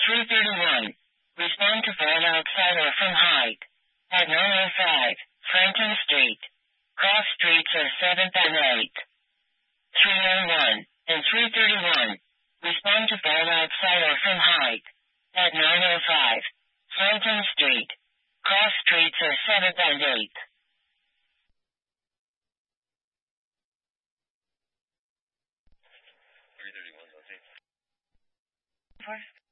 3:31. Respond to fall outside or from height. At 9:05, Franklin Street. Cross streets are 7th and 8th. 3:01 and 3:31. Respond to fall outside or from height. At 9:05, Franklin Street. Cross streets are 7th and 8th. First.